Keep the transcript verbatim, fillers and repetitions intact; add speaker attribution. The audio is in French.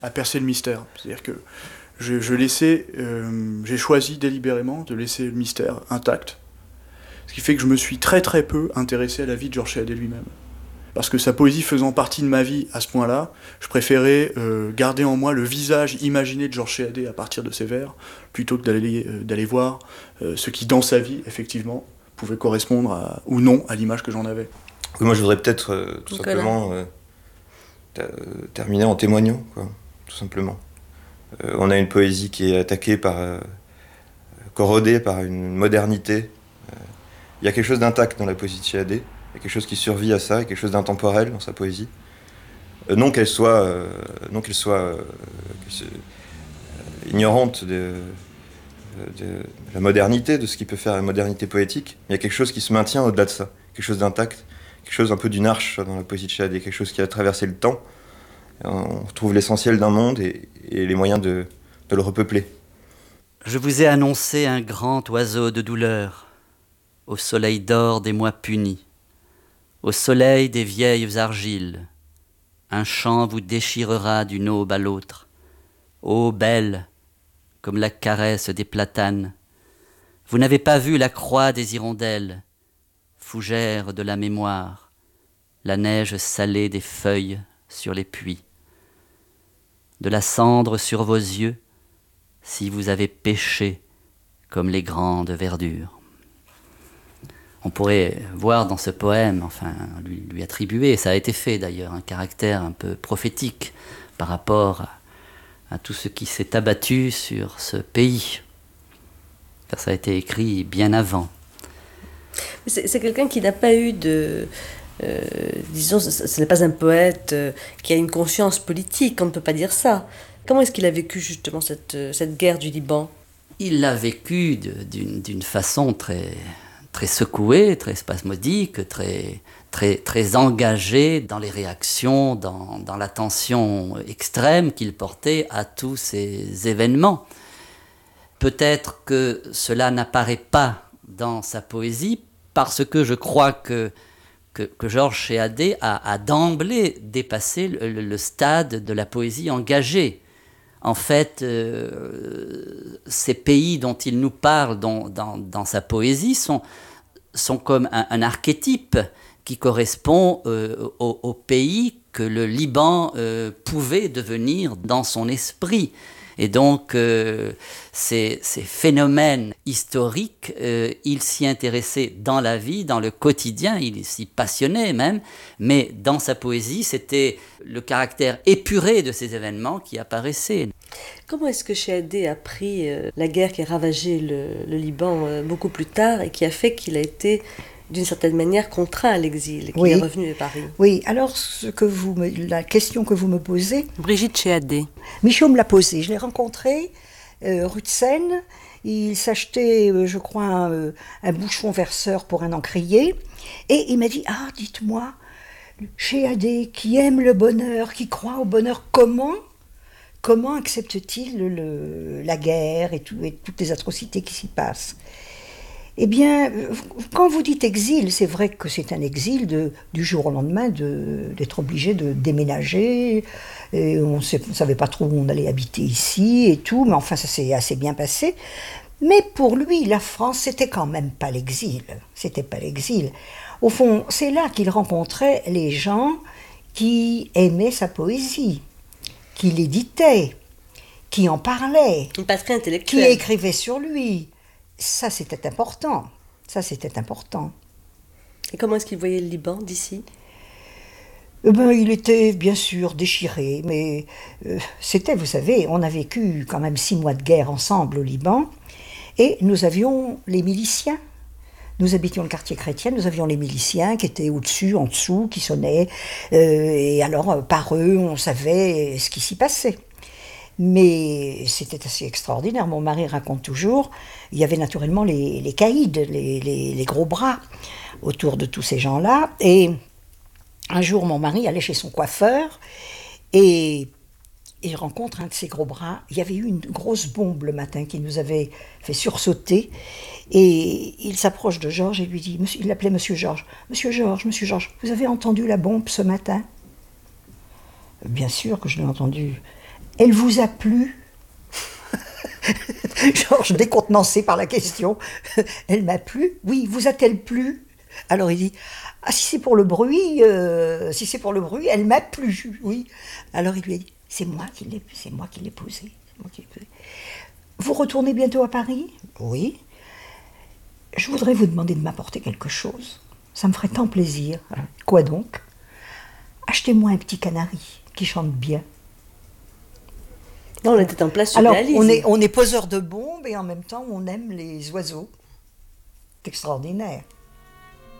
Speaker 1: à percer le mystère. C'est-à-dire que je, je laissais, euh, j'ai choisi délibérément de laisser le mystère intact, ce qui fait que je me suis très très peu intéressé à la vie de Georges Chéadet lui-même. Parce que sa poésie faisant partie de ma vie à ce point-là, je préférais euh, garder en moi le visage imaginé de Georges Chéadet à partir de ses vers, plutôt que d'aller, euh, d'aller voir euh, ce qui, dans sa vie, effectivement, pouvait correspondre à, ou non à l'image que j'en avais.
Speaker 2: Oui, moi, je voudrais peut-être euh, tout
Speaker 3: Nicolas.
Speaker 2: simplement euh, t- terminer en témoignant, quoi, tout simplement. Euh, on a une poésie qui est attaquée par, euh, corrodée par une modernité. Euh, il y a quelque chose d'intact dans la poésie de Chéadet. Il y a quelque chose qui survit à ça, quelque chose d'intemporel dans sa poésie. Euh, non qu'elle soit, euh, non qu'elle soit euh, qu'elle euh, ignorante de, de, de la modernité, de ce qui peut faire la modernité poétique. Il y a quelque chose qui se maintient au-delà de ça, quelque chose d'intact, quelque chose un peu d'une arche dans la poésie de Chéadet, quelque chose qui a traversé le temps. On retrouve l'essentiel d'un monde et, et les moyens de, de le repeupler.
Speaker 4: Je vous ai annoncé un grand oiseau de douleur, au soleil d'or des mois punis, au soleil des vieilles argiles. Un chant vous déchirera d'une aube à l'autre. Ô belle, comme la caresse des platanes, vous n'avez pas vu la croix des hirondelles, fougère de la mémoire, la neige salée des feuilles sur les puits. De la cendre sur vos yeux, si vous avez péché comme les grandes verdures. On pourrait voir dans ce poème, enfin, lui, lui attribuer, ça a été fait d'ailleurs, un caractère un peu prophétique par rapport à, à tout ce qui s'est abattu sur ce pays. Car ça a été écrit bien avant.
Speaker 3: C'est, c'est quelqu'un qui n'a pas eu de... Euh, disons, ce, ce n'est pas un poète euh, qui a une conscience politique, on ne peut pas dire ça. Comment est-ce qu'il a vécu justement cette, cette guerre du Liban ?
Speaker 4: Il l'a vécu de, d'une, d'une façon très... très secoué, très spasmodique, très, très, très engagé dans les réactions, dans, dans l'attention extrême qu'il portait à tous ces événements. Peut-être que cela n'apparaît pas dans sa poésie, parce que je crois que, que, que Georges Chéadet a, a d'emblée dépassé le, le stade de la poésie engagée. En fait, euh, ces pays dont il nous parle dans, dans, dans sa poésie sont, sont comme un, un archétype qui correspond euh, au, au pays que le Liban euh, pouvait devenir dans son esprit. Et donc, euh, ces, ces phénomènes historiques, euh, il s'y intéressait dans la vie, dans le quotidien, il s'y passionnait même, mais dans sa poésie, c'était le caractère épuré de ces événements qui apparaissait.
Speaker 3: Comment est-ce que Chéadet a pris euh, la guerre qui a ravagé le, le Liban euh, beaucoup plus tard et qui a fait qu'il a été, d'une certaine manière, contraint à l'exil, qu'il
Speaker 5: oui.
Speaker 3: est revenu à Paris ?
Speaker 5: Oui, alors ce que vous me, la question que vous me posez...
Speaker 3: Brigitte Chéadet.
Speaker 5: Michaud me l'a posée. Je l'ai rencontré euh, rue de Seine. Il s'achetait, euh, je crois, un, euh, un bouchon verseur pour un encrier. Et il m'a dit, ah, dites-moi, Chéadet, qui aime le bonheur, qui croit au bonheur, comment Comment accepte-t-il le, le, la guerre et, tout, et toutes les atrocités qui s'y passent ? Eh bien, quand vous dites exil, c'est vrai que c'est un exil de, du jour au lendemain de, d'être obligé de déménager. Et on ne savait pas trop où on allait habiter ici et tout, mais enfin ça s'est assez bien passé. Mais pour lui, la France, c'était quand même pas l'exil. C'était pas l'exil. Au fond, c'est là qu'il rencontrait les gens qui aimaient sa poésie, qui l'éditait, qui en parlait,
Speaker 3: Une patrie intellectuelle.
Speaker 5: qui écrivait sur lui. Ça, c'était important. Ça, c'était important.
Speaker 3: Et comment est-ce qu'il voyait le Liban d'ici ?
Speaker 5: Eh ben, il était bien sûr déchiré, mais euh, c'était, vous savez, on a vécu quand même six mois de guerre ensemble au Liban, et nous avions les miliciens. Nous habitions le quartier chrétien, nous avions les miliciens qui étaient au-dessus, en dessous, qui sonnaient, euh, et alors par eux, on savait ce qui s'y passait. Mais c'était assez extraordinaire, mon mari raconte toujours, il y avait naturellement les, les caïds, les, les, les gros bras autour de tous ces gens-là, et un jour mon mari allait chez son coiffeur, et il rencontre un de ces gros bras. Il y avait eu une grosse bombe le matin qui nous avait fait sursauter. Et il s'approche de Georges et lui dit, il l'appelait Monsieur Georges. Monsieur Georges, Monsieur Georges, vous avez entendu la bombe ce matin ? Bien sûr que je l'ai entendu. Elle vous a plu? Georges, décontenancé par la question. Elle m'a plu? Oui, vous a-t-elle plu? Alors il dit, ah si c'est pour le bruit, euh, si c'est pour le bruit, elle m'a plu, oui. Alors il lui a dit, c'est moi qui l'ai, c'est moi qui l'ai posée. Vous retournez bientôt à Paris? Oui. Je voudrais vous demander de m'apporter quelque chose. Ça me ferait tant plaisir. Quoi donc? Achetez-moi un petit canari qui chante bien.
Speaker 3: Non, on était en place
Speaker 5: Alors,
Speaker 3: surréalisme.
Speaker 5: on est, on est poseur de bombes et en même temps, on aime les oiseaux. C'est extraordinaire.